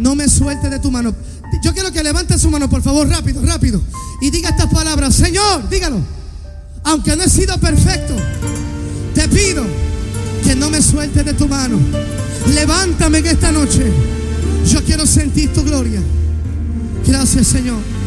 no me suelte de tu mano. Yo quiero que levante su mano, por favor, rápido, rápido, y diga estas palabras. Señor, dígalo. Aunque no he sido perfecto, te pido que no me sueltes de tu mano. Levántame en esta noche. Yo quiero sentir tu gloria. Gracias, Señor.